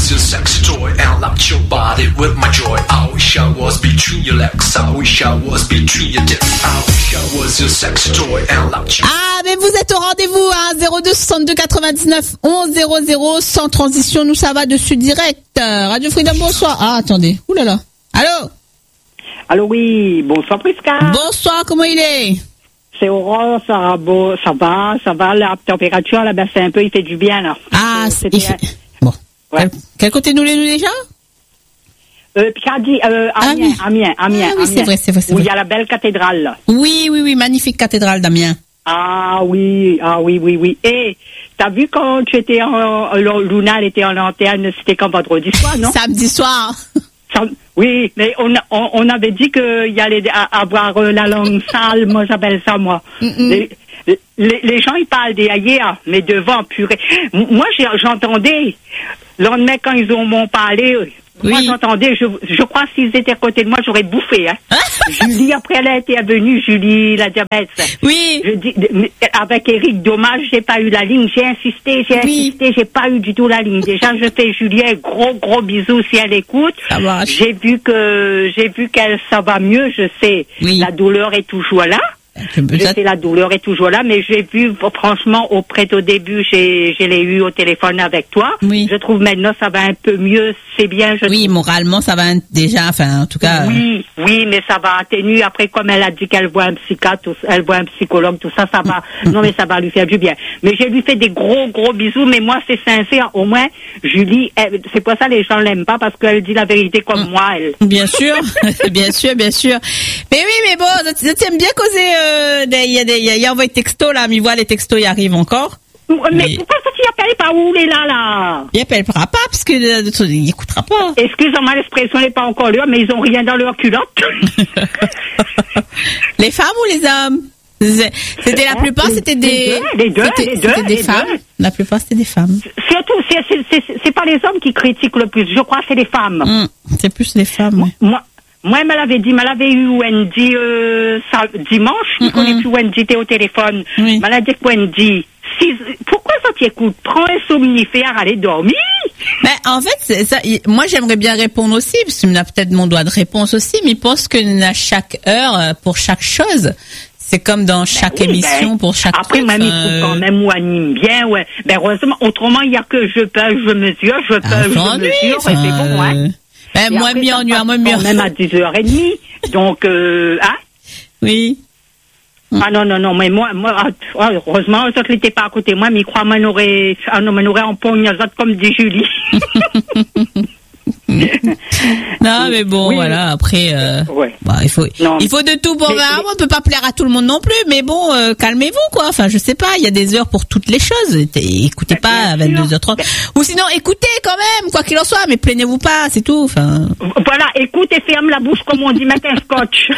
was your sexy toy and locked your body with my joy. I wish I was between your legs. I wish I was between your dips. I wish I was your sexy toy and locked your... Ah, mais vous êtes au rendez-vous, hein, 02 62 99 11 00, sans transition, nous ça va dessus direct. Radio Freedom, bonsoir. Ah, attendez, oulala. Allô? Allô, oui, bonsoir Prisca. Bonsoir, comment il est? C'est Aurore, ça va, la température là, c'est un peu, il fait du bien là. Ah, c'est bien. Bon. Ouais. Quel côté nous déjà? Picardie, Amiens. Ah oui, c'est vrai. Où il y a la belle cathédrale là. Oui, magnifique cathédrale d'Amiens. Ah oui. Et t'as vu quand tu étais Luna, elle était en antenne, c'était quand vendredi soir, non? Samedi soir. Oui, mais on avait dit qu'il y allait avoir la langue sale, moi j'appelle ça, moi. Les gens, ils parlent des ailleurs, mais devant, purée. Moi, j'entendais, le lendemain, quand ils m'ont parlé, oui. Moi, j'entendais, je crois que s'ils étaient à côté de moi, j'aurais bouffé, hein. Julie, après, elle a été venue, Julie, la diabète. Oui. Je dis, avec Eric, dommage, j'ai pas eu la ligne. J'ai insisté, j'ai pas eu du tout la ligne. Déjà, je fais Julien gros bisous si elle écoute. Ça marche. J'ai vu qu'elle, ça va mieux, je sais. Oui. La douleur est toujours là. Je sais, la douleur est toujours là, mais j'ai vu, franchement, au début, je l'ai eu au téléphone avec toi. Oui. Je trouve maintenant, ça va un peu mieux, c'est bien. Oui, moralement, ça va déjà, enfin, en tout cas. Oui, mais ça va atténuer. Après, comme elle a dit qu'elle voit un psychiatre, elle voit un psychologue, tout ça, ça va, non, mais ça va lui faire du bien. Mais j'ai lui fait des gros bisous, mais moi, c'est sincère. Au moins, Julie, c'est pour ça les gens l'aiment pas, parce qu'elle dit la vérité comme moi, elle. Bien sûr, bien sûr. Mais oui, mais bon, tu aimes bien causer, il y a envoyé texto là, mais voilà, les textos y arrivent encore. Mais pourquoi ça tu appelles pas où il est là? Il appellera pas parce que il écoutera pas. Excuse-moi, l'expression n'est pas encore là, mais ils ont rien dans leur culotte. Les femmes ou les hommes? C'était la plupart, c'était des femmes. La plupart, c'était des femmes. Surtout, c'est pas les hommes qui critiquent le plus. Je crois que c'est les femmes. C'est plus les femmes. Oui. Moi, elle m'avait eu Wendy dimanche. Je connais plus Wendy, t'es au téléphone. Oui. Elle a dit que Wendy, pourquoi ça t'écoute? Prends un somnifère, allez dormir. Ben, en fait, ça, moi, j'aimerais bien répondre aussi, parce qu'on a peut-être mon doigt de réponse aussi, mais je pense que à chaque heure, pour chaque chose, c'est comme dans chaque émission, pour chaque après, truc. Après, mamie trouve quand même ou anime bien, ouais. Ben, heureusement, autrement, il y a que je mesure, et c'est bon, hein. Ben, moi, mieux. Même à 10h30. Donc, hein? Oui. Ah non, mais moi, heureusement, ça ne l'était pas à côté de moi, mais il croit m'en aurait empoigné comme dit Julie. Non, mais bon, oui, voilà, après, ouais. Bah, il faut de tout pour voir. On peut pas plaire à tout le monde non plus, mais bon, calmez-vous, quoi. Enfin, je sais pas, il y a des heures pour toutes les choses. Écoutez pas à 22h30. Ou sinon, écoutez quand même, quoi qu'il en soit, mais plaignez-vous pas, c'est tout, enfin. Voilà, écoute et ferme la bouche, comme on dit, mets un scotch.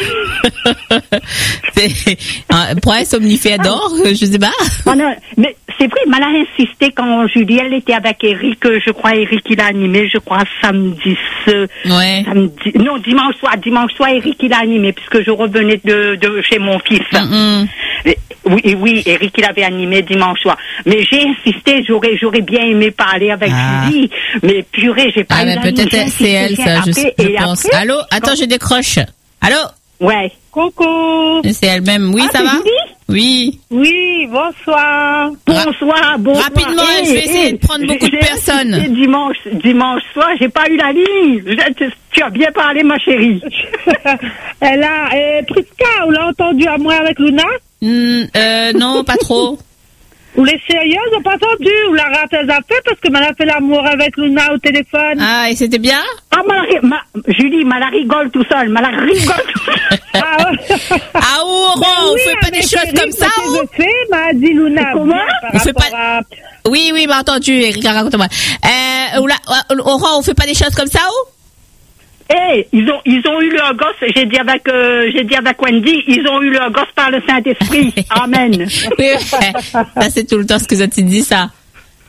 Pour un somnifère d'or, je sais pas. Oh non, mais c'est vrai, elle a insisté quand Julie, elle était avec Eric, je crois, Eric, il a animé, je crois, samedi, dimanche soir, Eric, il a animé, puisque je revenais de chez mon fils. Oui, Eric, il avait animé dimanche soir. Mais j'ai insisté, j'aurais bien aimé parler avec Julie, mais purée, j'ai pas eu la peut-être c'est elle, ça, je pense. Après, allô? Attends, je décroche. Allô? Ouais. Coucou. C'est elle-même. Oui, ça va? Oui. Oui, bonsoir. Bonsoir. Rapidement, je vais essayer de prendre beaucoup de personnes. Dimanche soir, j'ai pas eu la ligne. Tu as bien parlé, ma chérie. Elle a, Prisca, on l'a entendu à moi avec Luna? Non, pas trop. Ou les sérieuses n'ont pas entendu, ou la rate elle a fait parce que elle a fait l'amour avec Luna au téléphone. Ah, et c'était bien? Ah, Julie, la rigole tout seul, la rigole tout seul. Ah, on fait pas des choses comme ça, m'a dit Luna. Comment? On fait pas... Oui, m'a entendu, Eric, raconte-moi. Aurore, on fait pas des choses comme ça, ou? Ils ont eu leur gosse, j'ai dit avec Wendy, ils ont eu leur gosse par le Saint-Esprit. Amen. Ça, c'est tout le temps ce que tu dis, ça.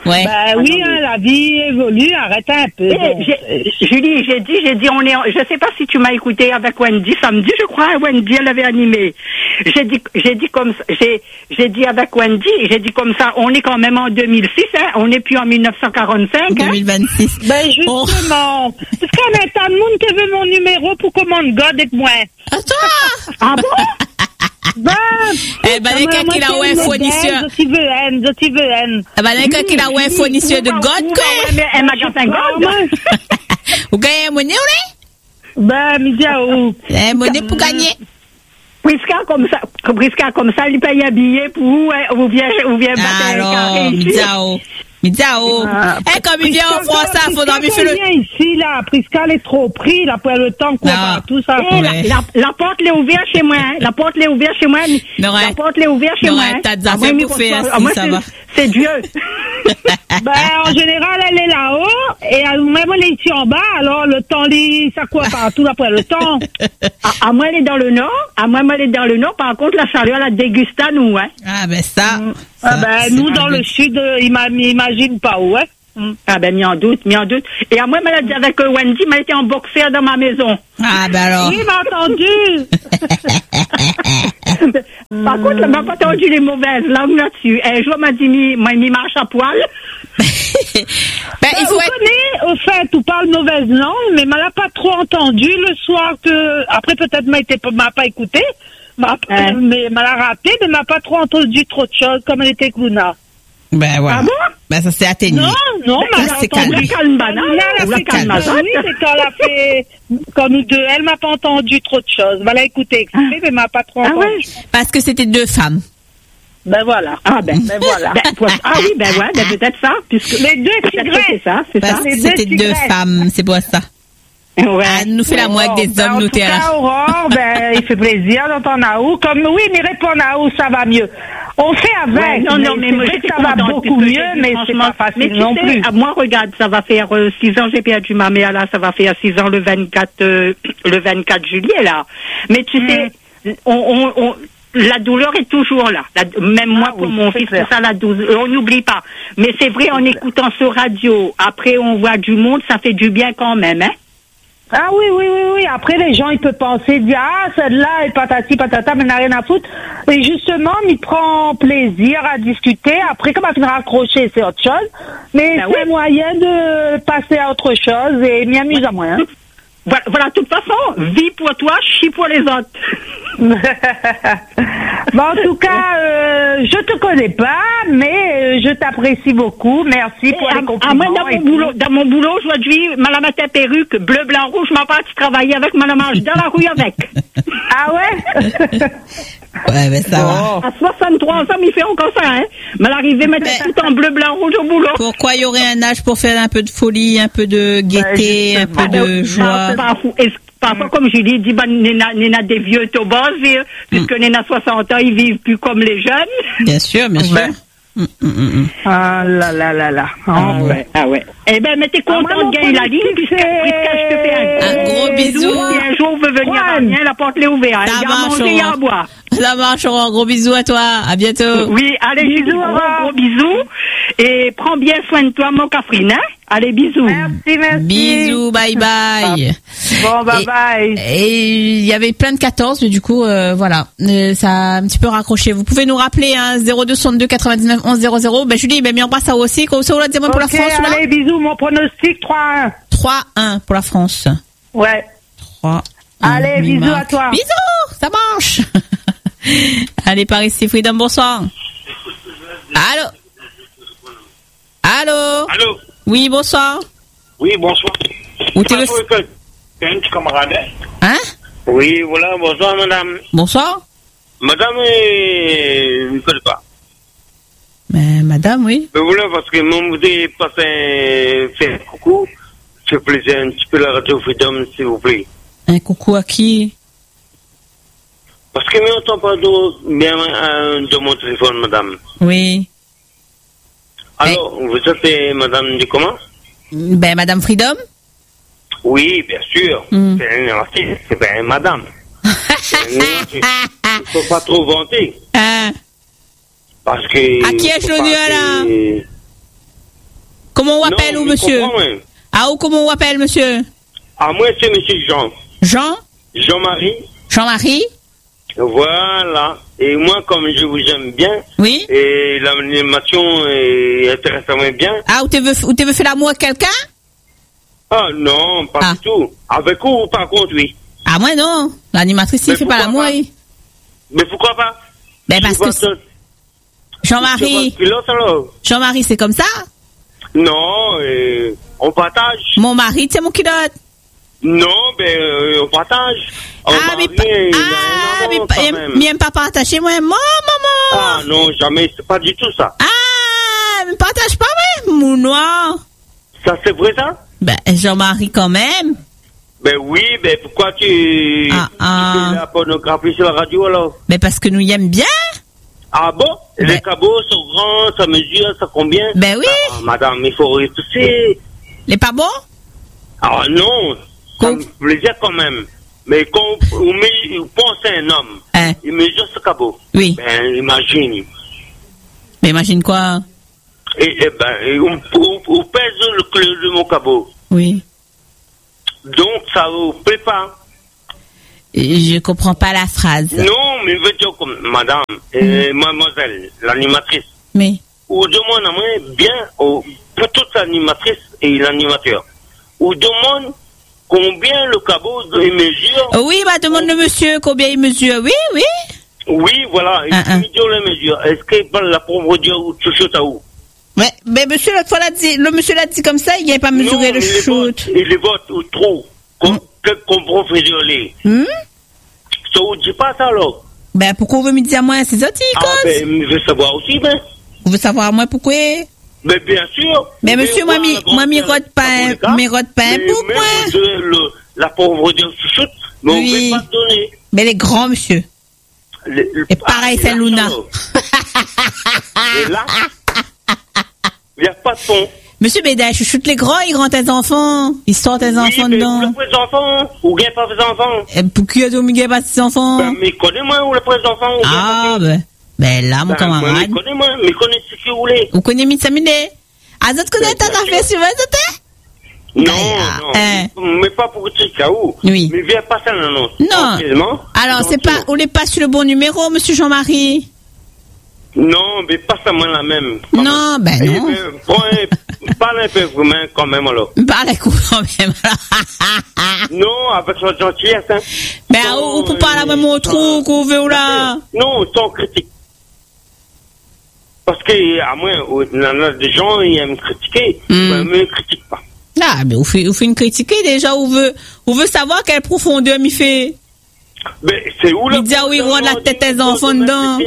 Ouais. Ben oui, hein, la vie évolue, arrête un peu. Bon. Julie, j'ai dit, je sais pas si tu m'as écouté avec Wendy samedi, je crois, Wendy, elle avait animé. J'ai dit comme ça, j'ai dit avec Wendy, j'ai dit comme ça, on est quand même en 2006, hein, on n'est plus en 1945, 2026. Hein. Ben justement, parce qu'on a tant de monde qui veut mon numéro pour commander God avec moi. Attends! Ah bon? Ben, eh ben, quelqu'un qui a un fournisseur. Je suis VN. Eh ben, quelqu'un qui a un fournisseur de God, quoi. Mais un magasin God. Vous gagnez un monnaie, oui? Ben, Midiao. Un monnaie pour gagner. Prisca comme ça, il paye un billet pour vous vient battre un carré ici. Midiao. Comme il vient en France, il faudra lui faire le... ici, là, Prisca, elle est trop pris, là, pour le temps, quoi, tout ça. La porte l'est ouverte chez moi, hein. La porte l'est ouverte chez moi. La porte l'est ouverte chez moi. T'as des affaires pour faire, ça va. C'est Dieu. Ben, en général, elle est là-haut, et même elle est ici en bas, alors le temps, ça court partout, après le temps. À moi, elle est dans le nord. Par contre, la chaleur, la déguste à nous, hein. Ah, ben, ça. Nous, dans le sud, imagine pas où, hein. Ah, ben, mis en doute. Et à moi, elle a dit avec Wendy, m'a été en boxeur dans ma maison. Ah, ben alors. Oui, m'a entendu. Par contre, elle m'a pas entendu les mauvaises langues là-dessus. Un jour, m'a dit, mi marche à poil. Il faut connaît, au fait, tu parles mauvaise langue, mais m'a pas trop entendu le soir que, après peut-être m'a pas écouté, mais m'a raté, mais m'a pas trop entendu trop de choses comme elle était Luna. Ben voilà. Ah bon? Ben ça s'est atténué. Non, mais c'est calme. Oui, c'est quand elle a fait, quand nous deux, elle m'a pas entendu trop de choses. Elle a écouté exprès, mais m'a pas trop entendu. Ouais. Parce que c'était deux femmes. Ben voilà. Ben voilà. Oui, peut-être ça, puisque les deux tigrets. C'est ça. C'était deux femmes, c'est pour ça. Ouais. Elle nous fait l'amour avec des hommes, nous, en tout cas, Aurore, il fait plaisir d'entendre Naou. Mais répond Naou, ça va mieux. On fait avec. Ouais, non, mais moi, ça va beaucoup mieux, mais c'est pas facile non plus. Moi, regarde, ça va faire 6 ans, j'ai perdu ma mère, là, ça va faire 6 ans le 24 juillet, là. Mais tu sais, la douleur est toujours là. Même moi, pour mon fils, c'est ça, la douleur. On n'oublie pas. Mais c'est vrai, en écoutant ce radio, après, on voit du monde, ça fait du bien quand même, hein. Ah oui. Après, les gens, ils peuvent penser, dire, celle-là est patati patata, mais n'a rien à foutre. Et justement, il prend plaisir à discuter. Après, comme il raccrocher, c'est autre chose. Mais c'est un moyen de passer à autre chose et m'y amuse à moi, hein. Voilà, de toute façon, vie pour toi, chie pour les autres. En tout cas, je te connais pas, mais je t'apprécie beaucoup. Merci pour les compliments. Moi, dans mon boulot, aujourd'hui, madame a ta perruque, bleu, blanc, rouge, ma partie travailler avec madame Ange dans la rue avec. Ah ouais? Ouais, mais ça va. À 63 ans, il fait encore ça, hein. Mais l'arrivée mettait tout en bleu, blanc, rouge au boulot. Pourquoi il y aurait un âge pour faire un peu de folie, un peu de gaieté, un peu de joie? Parfois, comme Julie dit, Néna des vieux tobos, puisque Néna 60 ans, ils vivent plus comme les jeunes. Bien sûr. Ah là. Ah ouais. Eh ben, mais t'es content de gagner la ligne, puisque je te fais un gros bisou. Si un jour veut venir à Amiens, la porte l'est ouverte. Il y a à manger et à boire. Ça marche, Aurore. Gros bisous à toi. À bientôt. Oui, allez, bisous, gros bisous. Et prends bien soin de toi, mon Catherine, hein. Allez, bisous. Merci. Bisous, bye. Bon, bye. Et il y avait plein de 14, mais du coup, voilà. Ça a un petit peu raccroché. Vous pouvez nous rappeler, hein, 0262 99 11 00. Ben, Julie, ben, on passe ça aussi. Comme ça, on l'a dit pour la France, allez, bisous, mon pronostic, 3-1. 3-1 pour la France. Ouais. 3-1. Allez, bisous à toi. Bisous, ça marche. Allez, Paris, c'est Freedom, bonsoir. Allô? Oui, bonsoir. Oui, bonsoir. Où t'es un petit camarade. Hein? Oui, voilà, bonsoir, madame. Bonsoir. Madame, je ne connais pas. Mais madame, oui. Mais voilà, parce que moi, vous avez passé faire un coucou. Je plaisir un petit peu la radio Freedom, s'il vous plaît. Un coucou à qui? Parce que je n'entends pas bien de mon téléphone, madame. Oui. Alors, vous êtes madame de comment? Ben, madame Freedom? Oui, bien sûr. C'est un artiste, c'est pas madame. Il ne faut pas trop vanter. Parce que... À qui ai-je l'honneur, là? Comment on appelle, Non, ou je monsieur? comprends, ouais. Ah, ou comment on appelle, monsieur? Ah, moi, c'est monsieur Jean. Jean-Marie. Jean-Marie? Voilà. Et moi, comme je vous aime bien, Oui? et l'animation intéresse bien. Ah, ou tu veux faire l'amour avec quelqu'un? Ah, non, pas Ah. du tout. Avec vous, par contre, oui. Ah, moi, non. L'animatrice, il Mais fait pas pourquoi l'amour, pas? oui. Mais pourquoi pas? Ben, parce que Jean-Marie, Pilote, alors? Jean-Marie, c'est comme ça? Non, on partage. Mon mari, c'est mon culotte. Non, on partage. On Mais il aime pas partager, moi, maman. Ah, non, jamais, c'est pas du tout ça. Ah, mais partage pas, ouais, mon noir. Ça, c'est vrai, ça? Ben, Jean-Marie, quand même. Ben oui, pourquoi tu fais la pornographie sur la radio, alors? Ben, parce que nous y aime bien. Ah bon? Les cabots sont grands, ça mesure, ça combien? Ben oui. Ah, madame, il faut rétousser. Les pas bons? Ah non, ça me fait plaisir quand même. Mais quand on pense à un homme, il mesure ce cabot. Oui. Ben, imagine. Mais imagine quoi? On pèse le clé de mon cabot. Oui. Donc, ça vous plaît pas? Je comprends pas la phrase. Non, mais veux dire comme madame, mademoiselle, l'animatrice. Mais. Ou demande à moi bien, pour toute l'animatrice et l'animateur. Ou demande combien le cabot mesure. Oui, bah demande le monsieur combien il mesure. Oui, oui. Oui, voilà. Il mesure les mesures. Est-ce qu'il parle la pauvre Dieu ou chouchoute à où? Mais monsieur, l'autre fois, le monsieur l'a dit comme ça, il n'a pas mesuré le chouchoute. Il les vote ou trop. Qu'on professeur les. Ça vous dit pas ça alors? Ben, pourquoi vous me dites à moi, c'est ça, je veux savoir aussi, ben. Vous voulez savoir à moi pourquoi? Mais bien sûr. Mais monsieur, moi, m'érote pas un bouc, moi. La pauvre Dieu chouchoute, mais on ne peut pas donner. Mais les grands, monsieur. Et pareil, c'est Luna. Et là, il n'y a pas de fond. Monsieur Béda, je chute les grands, ils rentrent tes enfants. Ils sortent tes enfants dedans. Ou les enfants, ou bien pas les enfants. Et pour qui est-ce qu'il n'y a pas ses enfants? Mais connais-moi ou les enfants. Ah, ben là, mon camarade. Connais-moi, mais connais ce que vous voulez. Vous connaissez Mitsamine? Ah, vous connaissez ta affaire sur vous, non, mais pas pour ça où. Oui. Mais viens pas ça, non. Non. Alors, c'est pas, on n'est pas sur le bon numéro, monsieur Jean-Marie. Non, mais pas seulement la même. Non, ben non. Parle un peu vraiment quand même alors. Parle quand même. Non, avec sa gentillesse. Hein. Mais on peut parler même au trou qu'on veut là. Non, sans critique. Parce que à moi, il y a des gens qui aiment critiquer, mais ne critiquent pas. Ah, mais on fait une critique déjà, on veut savoir quelle profondeur il fait. Mais c'est où là? Il dit oui, il la tête des enfants dedans.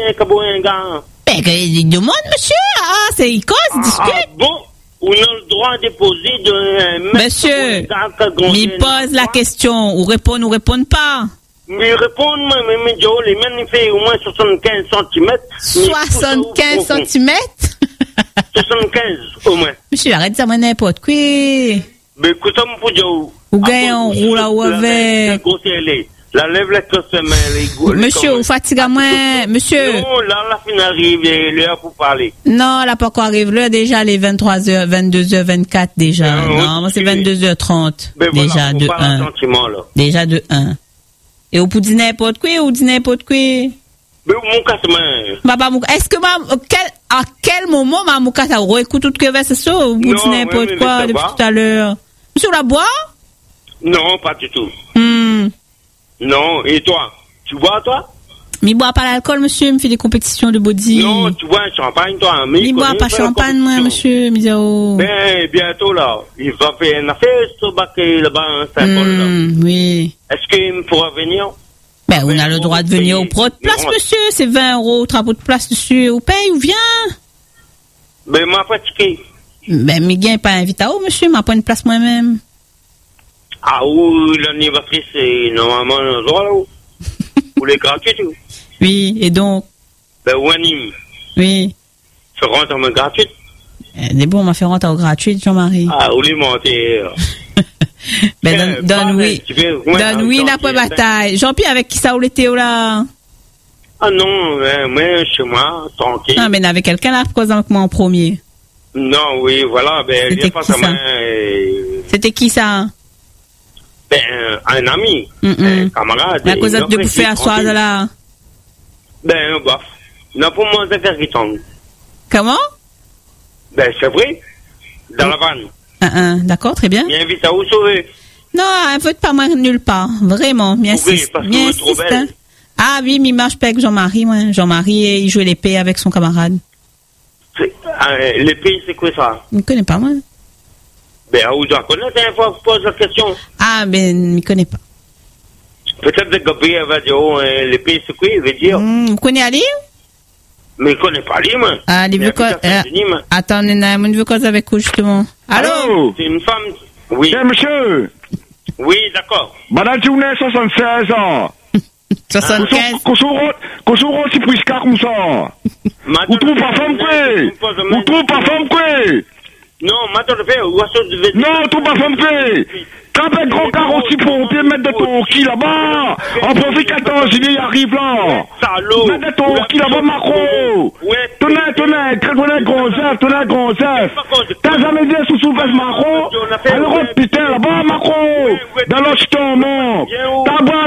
Il demande, monsieur. Ah, c'est il cause, il discute. Ah bon? On a le droit de poser de... Monsieur, il pose la question. Ou répond pas. Mais répondre, mais les mêmes, il fait au moins 75 cm. 75 cm? 75 au moins. Monsieur, arrête ça, moi, n'importe quoi. Mais écoute, ça me peut dire où? Ou gagne, on roule là où avec. La lève la semaine. Monsieur, vous fatiguez moi, monsieur. Non, là, la fin arrive, l'heure pour parler. Non, là, pas encore arrive l'heure, déjà, les 23h, 22h24, déjà. Non, moi, c'est 22h30. Déjà, de 1. Déjà, de 1. Et vous pouvez dire n'importe quoi, ou dire n'importe quoi? Mais mon casse-main. Est-ce que à quel moment, ma mouka, ça réécoute tout que c'est ça? Vous pouvez dire n'importe quoi depuis tout à l'heure? Monsieur, la bois? Non, pas du tout. Non, et toi? Tu bois, toi? Mais bois pas l'alcool, monsieur, il me fait des compétitions de body. Non, tu bois un champagne, toi. Mais bois pas champagne, moi, monsieur, Misao. Ben, bientôt, là, il va faire une affaire sur Baké, là-bas, à Saint-Paul, là. Oui. Est-ce qu'il pourra venir? Ben, on a le droit de venir au pro de place, monsieur. C'est 20 €, travaux de place dessus. Ou paye, ou vient. Ben, m'a fatigué. Ben, mais gagne pas invité à où, monsieur, m'a pas une place moi-même. Ah, où l'animatrice est normalement un droit là-haut? Ou les gratuits, tout? Oui, et donc? Ben, où anime? Oui. Tu rentres en gratuite? C'est bon, on m'a fait rentrer en gratuite, Jean-Marie. Ah, où les monter? Ben, donne oui, n'a pas bataille. Jean-Pierre, avec qui ça, où l'été, là? Ah non, moi, chez moi, tranquille. Non, mais avec quelqu'un là, cause avec moi en premier. Non, oui, voilà, ben, C'était viens pas qui, sa ça main. C'était qui ça? Ben, un ami, un camarade. La cause une de autre bouffer à équipe, soir de tranquille. là. Ben, bah, n'a pas moins d'affaires qui tombent. Comment? Ben, c'est vrai, dans la vanne. D'accord, très bien. Viens vite à vous sauver. Non, un vote pas moi nulle part. Vraiment, Oui, m'insiste. parce que vous êtes trop belle. Hein. Ah oui, mais marche pas avec Jean-Marie, moi. Jean-Marie, il jouait l'épée avec son camarade. Les pays, c'est quoi ça? Il me connaît pas, moi. Ben, vous doit connaître, hein, fois que je pose la question. Ah, ben, il me connaît pas. Peut-être que Gabriel va dire, oh, les pays, c'est quoi, il veut dire. Vous connaissez Ali? Mais il connaît pas lui, moi. Ah, il veut quoi? Attends, Nena, on veut cause avec vous, justement. Allô? C'est une femme. Oui. Eh, monsieur. Oui, d'accord. Madame Journée, 76 ans. 75. Qu'on s'ouvre si plus comme ça. Ou trouve pas femme quoi? Ou trouve pas femme quoi? Non, maintenant, je fais, où est-ce que je vais dire? Non, trouve pas femme quoi? Quand un grand car aussi pour pied mettre de ton qui là-bas. En profite 14, il y arrive là. Salaud. Mettre de ton qui là-bas, Macron. Tenez, tenez, gonzesse. T'as jamais dit sous souverain Macron? Alors, putain, là-bas, Macron. Dans l'enchaînement. T'as boire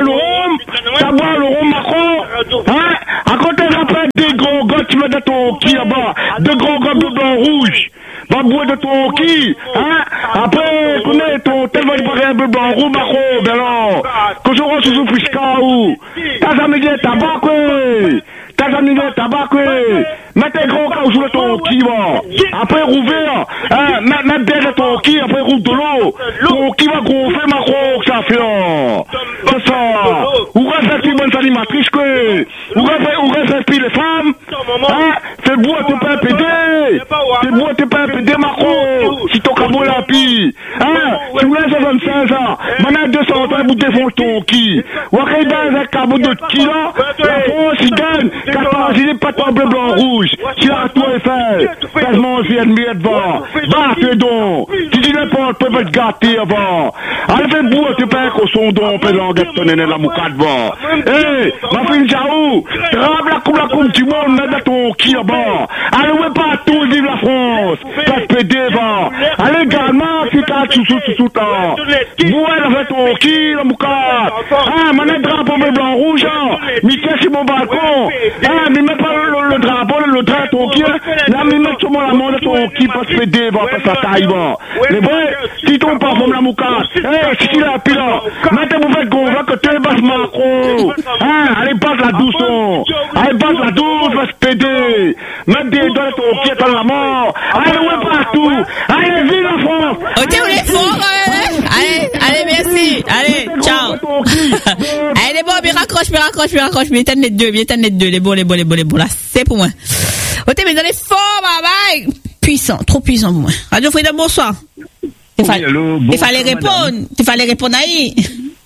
le rhum, Macron. Hein? À côté, rappelle des gros gars, tu mets de ton qui là-bas. Deux gros gars de blanc rouge. Va boire de ton qui, hein? Après, connais ton tel va y paraître un peu blanc rouge, Macron, ben non. Que je rentre sous fiscal ou. T'as jamais dit tabac, quoi. T'as jamais dit tabac, quoi. Mets tes gros gars sous le ton qui, va. Après, rouvrir, hein? Mets derrière ton qui, après, rouvre de l'eau. Ton qui va gonfler, Macron, que ça fait, là. C'est ça. Où reste les bonnes animatrices, quoi. Où reste les femmes, hein? Fais boire, t'es pas un pédé. Fais boire, t'es pas un pédé, Macron. Si ton cabot la pille. Hein? Tu voulais 75 ans. Maintenant, 200 ans, vous défoncez ton qui. Ou après, dans un cabot de qui, là, la France, il gagne. 14, il n'est pas ton bleu, blanc, rouge. Si la tour est faite, quasiment, c'est ennemi devant. Battez donc. Tu dis n'importe, peut être gâté avant. Allez, fais boire, t'es pas un cosson, donc, pédant, tonner la moucade devant. Hé, ma fille, Jaou, trabe la coupe du monde, mets de ton qui, là-bas. Allez, ouais, pas tout, vive la France. PD, va. Allez, également, si t'as sous temps. Vous, elle fait ton qui, la moucade. Ah, manet drapeau blanc rouge, hein. Mickey sur mon balcon. Ah, mais mets pas le drapeau, le drapeau, ton qui. Là, mais mets sur mon la monnaie, ton qui, passe PD, va, passe sa taille, va. Mais bon, si ton parfum la moucade. Eh, si la pile, mettez-vous fait convaincre que tu es basse Macron. Ah, allez, passe la douce, allez, passe la douce, passe PD. Mets des doigts ton qui est dans la mort. Allez, ouais, partout. Allez, vive la France. Ok, on est fort, allez, merci. Allez, ciao. Allez, les bons, mais raccroche. Mais éteins les deux, les bons, là, c'est pour moi. Ok, mais dans les forts, bye bye. Puissant, trop puissant pour moi. Radio Freedom, bonsoir. Il fallait répondre à y.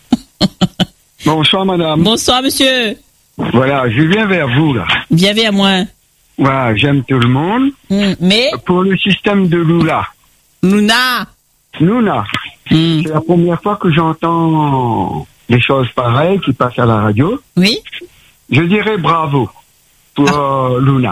Bonsoir, madame. Bonsoir, monsieur. Voilà, je viens vers vous, là. Viens vers moi. Voilà, j'aime tout le monde. Mais pour le système de Lula. Luna. C'est la première fois que j'entends des choses pareilles qui passent à la radio. Oui. Je dirais bravo pour Luna.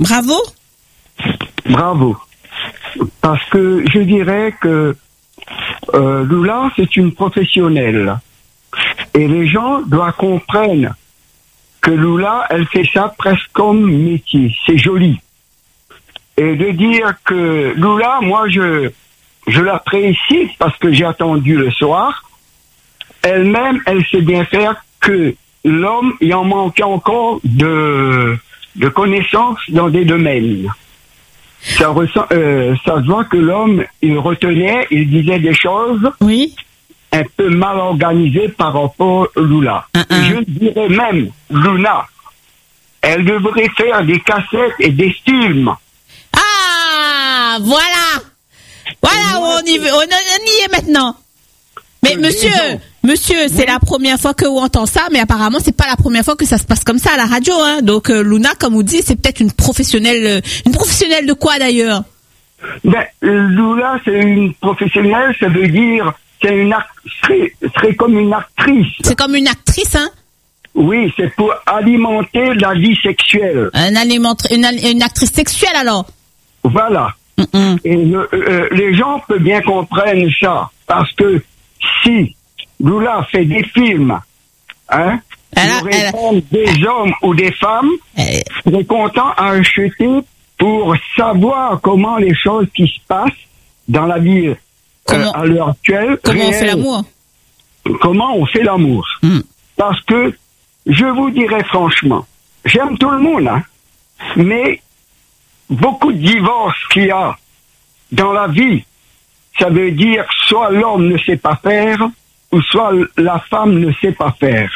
Bravo. Parce que je dirais que Lula, c'est une professionnelle. Et les gens doivent comprendre que Lula, elle fait ça presque comme métier. C'est joli. Et de dire que Lula, moi, je l'apprécie parce que j'ai attendu le soir. Elle-même, elle sait bien faire que l'homme, il en manquait encore de connaissances dans des domaines. Ça se voit que l'homme, il retenait, il disait des choses. Oui. Un peu mal organisées par rapport à Lula. Je dirais même, Luna, elle devrait faire des cassettes et des films. Ah, voilà, on y est maintenant. Mais monsieur, c'est la première fois que vous entendez ça, mais apparemment c'est pas la première fois que ça se passe comme ça à la radio, hein. Donc Luna, comme vous dites, c'est peut-être une professionnelle de quoi d'ailleurs? Ben, Lula, c'est une professionnelle, ça veut dire c'est comme une actrice. C'est comme une actrice, hein? Oui, c'est pour alimenter la vie sexuelle. Une actrice sexuelle alors? Voilà. Et les gens peuvent bien comprendre ça. Parce que si Lula fait des films, hein, des hommes ou des femmes, seraient contents à acheter pour savoir comment les choses qui se passent dans la vie à l'heure actuelle. Comment on fait l'amour? Comment on fait l'amour. Parce que, je vous dirais franchement, j'aime tout le monde, hein, mais beaucoup de divorces qu'il y a dans la vie, ça veut dire soit l'homme ne sait pas faire, ou soit la femme ne sait pas faire.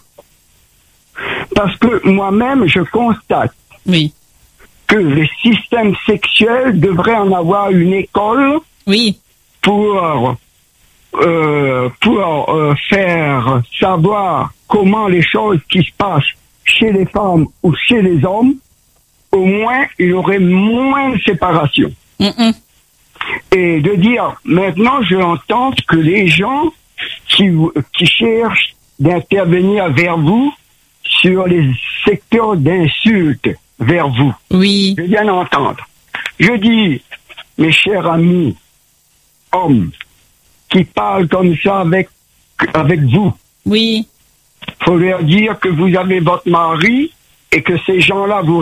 Parce que moi-même, je constate que le système sexuel devrait en avoir une école pour faire savoir comment les choses qui se passent chez les femmes ou chez les hommes, au moins il y aurait moins de séparation. Et de dire, maintenant je entends que les gens qui cherchent d'intervenir vers vous sur les secteurs d'insultes vers vous. Oui. Je viens d'entendre. Je dis, mes chers amis, hommes, qui parlent comme ça avec vous. Oui. Faut leur dire que vous avez votre mari et que ces gens-là vous